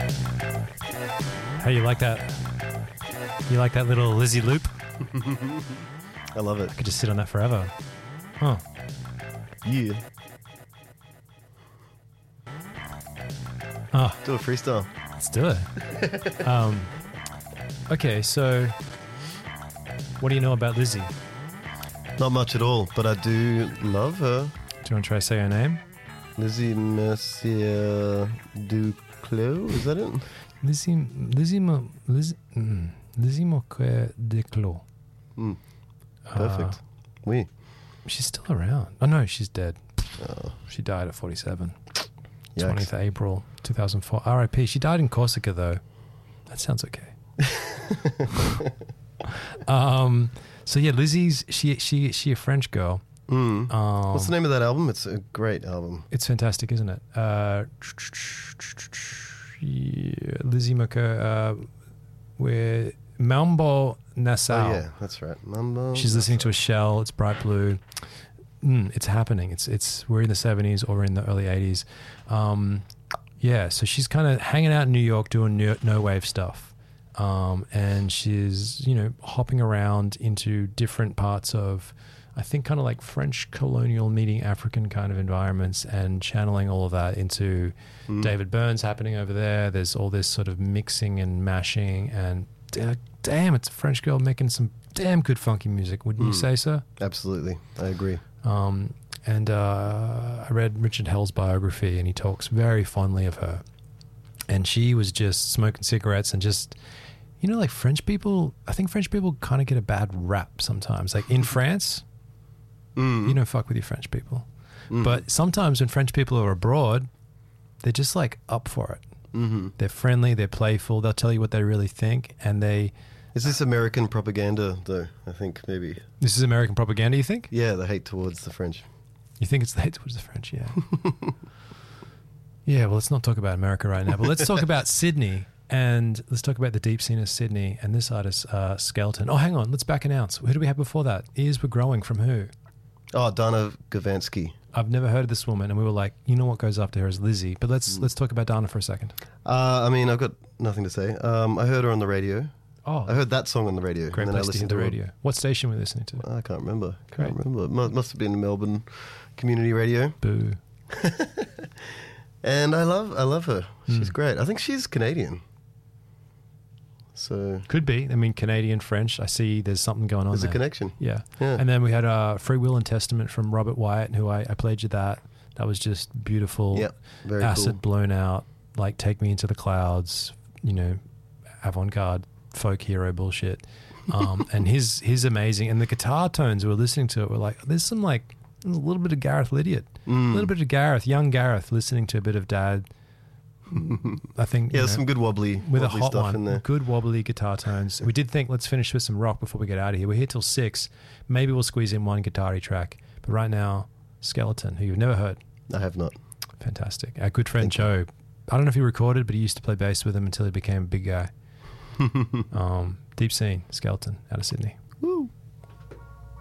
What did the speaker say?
Hey, you like that? You like that little Lizzie loop? I love it. I could just sit on that forever. Huh. Yeah. Oh, Do a freestyle. let's do it. Okay, so what do you know about Lizzie? Not much at all, but I do love her. Do you want to try to say her name? Lizzie Mercier Duclos, is that it? Lizzie Moquet de Clos. Perfect. Oui. She's still around. Oh, no, she's dead. Oh, She died at 47. yikes. 20th April 2004. R.I.P. She died in Corsica, though. That sounds okay. So yeah, Lizzie's she a French girl. What's the name of that album? It's a great album. It's fantastic, isn't it? Lizzie Moquet, where Mambo Nassau. Oh, yeah, that's right. Mambo. She's listening to a shell. It's bright blue. It's happening. We're in the 70s or in the early 80s. Yeah, so she's kind of hanging out in New York doing no wave stuff. And she's, hopping around into different parts of, I think, kind of like French colonial meeting African kind of environments and channeling all of that into David Byrne's happening over there. There's all this sort of mixing and mashing and damn, it's a French girl making some damn good funky music. Wouldn't you say so? Absolutely. I agree. And I read Richard Hell's biography and he talks very fondly of her. And she was just smoking cigarettes and just, like French people, I think French people kind of get a bad rap sometimes. Like in France, you don't fuck with your French people. But sometimes when French people are abroad, they're just like up for it. They're friendly, they're playful, they'll tell you what they really think, and they... Is this American propaganda, though? I think maybe. This is American propaganda, you think? Yeah, the hate towards the French. You think it's the hate towards the French, yeah. Yeah, well, let's not talk about America right now, but let's talk about Sydney, and let's talk about the deep scene of Sydney, and this artist, Skeleton. Oh, hang on, let's back announce. Who do we have before that? Ears Were Growing from who? Oh, Dana Gavansky. I've never heard of this woman, and we were like, what goes after her is Lizzie. But let's talk about Dana for a second. I've got nothing to say. I heard her on the radio. Oh, I heard that song on the radio. great and then place I to hear listened the to radio. What station were you listening to? I can't remember. Great. Must have been Melbourne Community Radio. Boo. And I love her. She's great. I think she's Canadian. So Could be. I mean, Canadian, French. I see there's something going on there's there. a connection. Yeah. Yeah. And then we had Free Will and Testament from Robert Wyatt, who I played you that. That was just beautiful. Yep. Very acid cool. blown out, like Take Me Into the Clouds, avant-garde folk hero bullshit. And his amazing. And the guitar tones we were listening to it were like, there's a little bit of Gareth Lydiard. A little bit of young Gareth listening to a bit of Dad. I think Yeah, some good wobbly with a hot stuff one, in there. good wobbly guitar tones. We did think, let's finish with some rock before we get out of here. We're here till 6. Maybe we'll squeeze in one guitar-y track. But right now, Skeleton, who you've never heard. I have not. Fantastic. Our good friend Joe. I don't know if he recorded, but he used to play bass with him until he became a big guy. Deep Scene, Skeleton, out of Sydney.